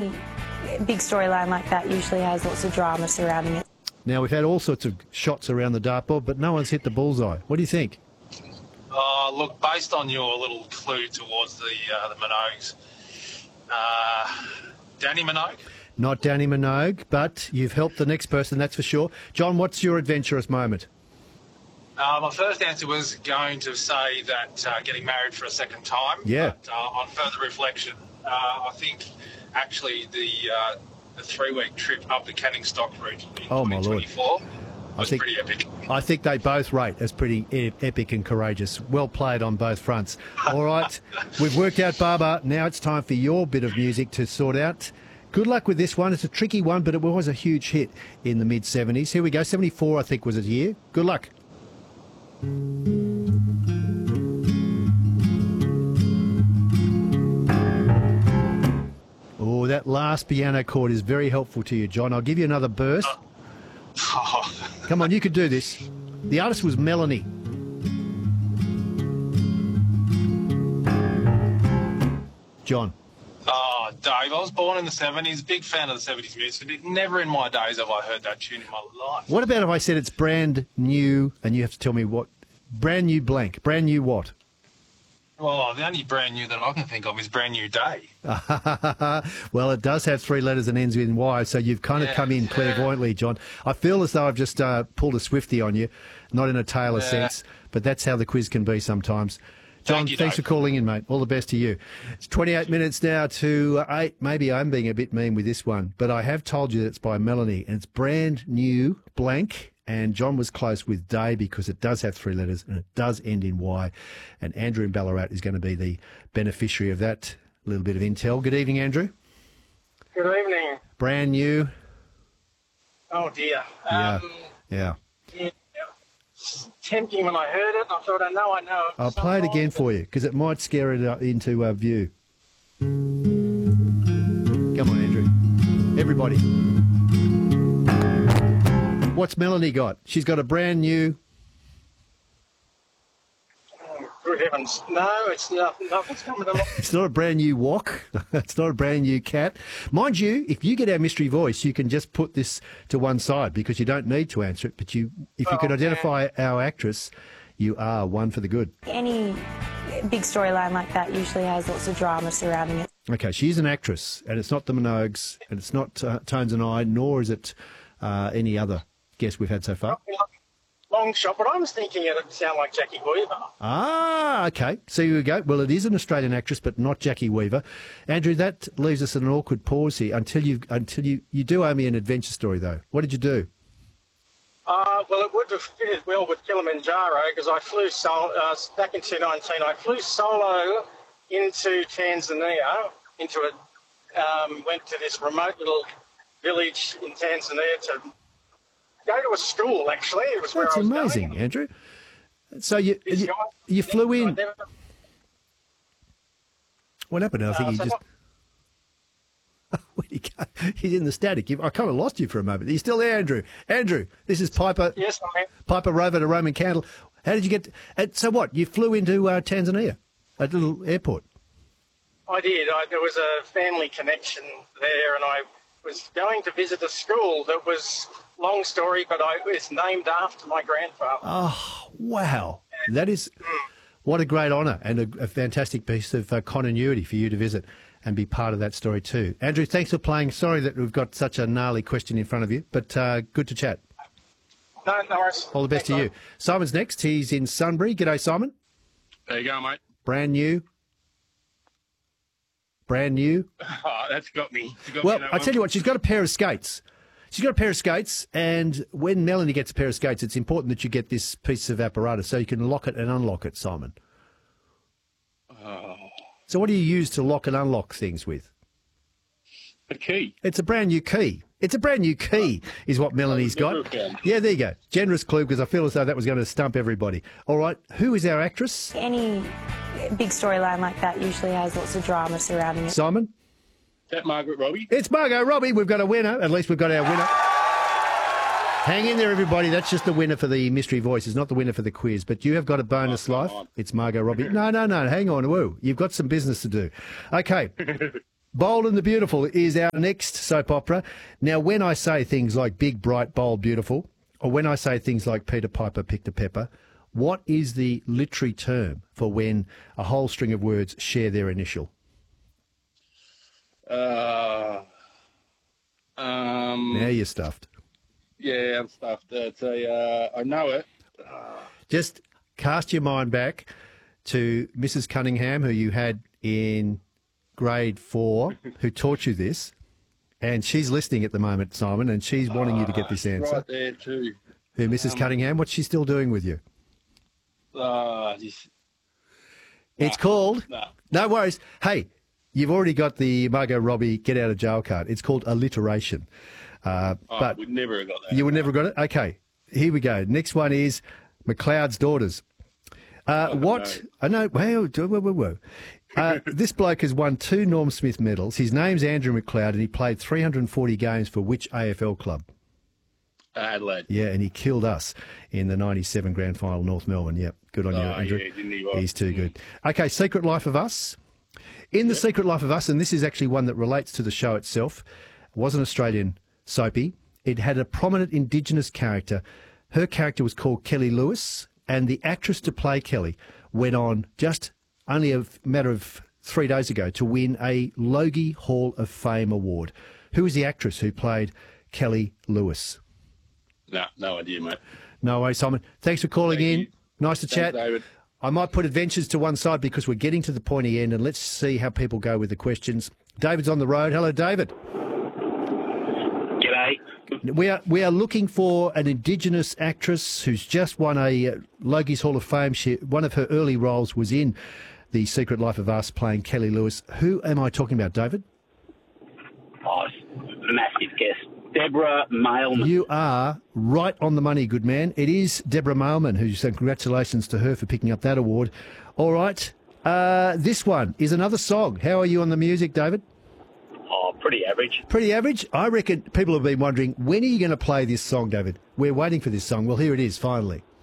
Any big storyline like that usually has lots of drama surrounding it. Now, we've had all sorts of shots around the dartboard, but no one's hit the bullseye. What do you think? Look, based on your little clue towards the Minogues, Danny Minogue? Not Danny Minogue, but you've helped the next person, that's for sure. John, what's your adventurous moment? My first answer was going to say that getting married for a second time. Yeah. But on further reflection, I think actually the 3-week trip up the Canning Stock route in 2024 was pretty epic. I think they both rate as pretty epic and courageous. Well played on both fronts. All right, we've worked out Barber. Now it's time for your bit of music to sort out. Good luck with this one. It's a tricky one, but it was a huge hit in the mid-70s. Here we go. 74, I think, was it here. Good luck. Oh, that last piano chord is very helpful to you, John. I'll give you another burst. Come on, you could do this. The artist was Melanie. John. Oh, Dave, I was born in the 70s, big fan of the 70s music. Never in my days have I heard that tune in my life. What about if I said it's brand new and you have to tell me what? Brand new blank. Brand new what? Well, the only brand new that I can think of is Brand New Day. Well, it does have 3 letters and ends in Y, so you've kind of come in clairvoyantly, John. I feel as though I've just pulled a Swiftie on you, not in a Taylor sense, but that's how the quiz can be sometimes. John, thanks for calling in, mate. All the best to you. It's 28 minutes now to 8. Maybe I'm being a bit mean with this one, but I have told you that it's by Melanie, and it's brand new blank. And John was close with Day because it does have 3 letters and it does end in Y. And Andrew in Ballarat is going to be the beneficiary of that little bit of intel. Good evening, Andrew. Good evening. Brand new. Oh, dear. Yeah. Tempting when I heard it. I thought, I know it. I'll play it again for you because it might scare it into view. Come on, Andrew. Everybody. What's Melanie got? She's got a brand new... Oh, good heavens. No, it's nothing's coming along. It's not a brand new wok. It's not a brand new cat. Mind you, if you get our mystery voice, you can just put this to one side because you don't need to answer it. But if you can identify our actress, you are one for the good. Any big storyline like that usually has lots of drama surrounding it. Okay, she's an actress, and it's not the Minogues, and it's not Tones and I, nor is it any other guest we've had so far. Long shot, but I was thinking it'd sound like Jackie Weaver. Ah, okay. So here we go. Well, it is an Australian actress, but not Jackie Weaver. Andrew, that leaves us in an awkward pause here until you do owe me an adventure story, though. What did you do? Well, it would have fitted well with Kilimanjaro because I flew back in 2019. I flew solo into Tanzania, went to this remote little village in Tanzania to go to a school, actually. It was where I was amazing, going. Andrew. So you flew in. What happened? I think he just... Where'd he go? He's in the static. I kind of lost you for a moment. Are you still there, Andrew? Andrew, this is Piper. Yes, I'm here. Piper Rover to Roman Candle. How did you get... so what? You flew into Tanzania, a little airport? I did. There was a family connection there, and I was going to visit a school that was... Long story, but it's named after my grandfather. Oh, wow. That is... What a great honour and a fantastic piece of continuity for you to visit and be part of that story too. Andrew, thanks for playing. Sorry that we've got such a gnarly question in front of you, but good to chat. No worries. All the best to you. Simon's next. He's in Sunbury. G'day, Simon. There you go, mate. Brand new. Brand new. Oh, that's got me. Well, I tell you what, she's got a pair of skates. She's got a pair of skates, and when Melanie gets a pair of skates, it's important that you get this piece of apparatus so you can lock it and unlock it, Simon. Oh. So what do you use to lock and unlock things with? A key. It's a brand new key. It's a brand new key is what Melanie's got. Yeah, there you go. Generous clue because I feel as though that was going to stump everybody. All right, who is our actress? Any big storyline like that usually has lots of drama surrounding it. Simon? Is that Margaret Robbie? It's Margot Robbie. We've got a winner. At least we've got our winner. Hang in there, everybody. That's just the winner for the mystery voice. It's not the winner for the quiz. But you have got a bonus life. It's Margot Robbie. No. Hang on. Whoa. You've got some business to do. Okay. Bold and the Beautiful is our next soap opera. Now, when I say things like big, bright, bold, beautiful, or when I say things like Peter Piper picked a pepper, what is the literary term for when a whole string of words share their initial? Now you're stuffed. Yeah, I'm stuffed. I know it. Just cast your mind back to Mrs. Cunningham, who you had in grade 4, who taught you this, and she's listening at the moment, Simon, and she's wanting you to get this answer. Right there too. Who, Mrs. Cunningham? What's she still doing with you? It's called... No worries. Hey, you've already got the Margot Robbie get out of jail card. It's called alliteration. But would never have got that. You would never have got it? Okay, here we go. Next one is McLeod's Daughters. What? I know. Whoa. This bloke has won 2 Norm Smith medals. His name's Andrew McLeod, and he played 340 games for which AFL club? Adelaide. Yeah, and he killed us in the 97 grand final, North Melbourne. Yep, good on you, Andrew. Yeah, didn't he? He's too good. Okay, Secret Life of Us. In The Secret Life of Us, and this is actually one that relates to the show itself, was an Australian soapy. It had a prominent Indigenous character. Her character was called Kelly Lewis, and the actress to play Kelly went on just only a matter of 3 days ago to win a Logie Hall of Fame award. Who was the actress who played Kelly Lewis? No idea, mate. No way, Simon. Thanks for calling in. You. Nice to chat. David. I might put adventures to one side because we're getting to the pointy end, and let's see how people go with the questions. David's on the road. Hello, David. G'day. We are looking for an Indigenous actress who's just won a Logie's Hall of Fame. One of her early roles was in The Secret Life of Us, playing Kelly Lewis. Who am I talking about, David? Oh, massive guess. Deborah Mailman. You are right on the money, good man. It is Deborah Mailman, who said congratulations to her for picking up that award. All right. This one is another song. How are you on the music, David? Oh, pretty average. Pretty average? I reckon people have been wondering, when are you going to play this song, David? We're waiting for this song. Well, here it is, finally.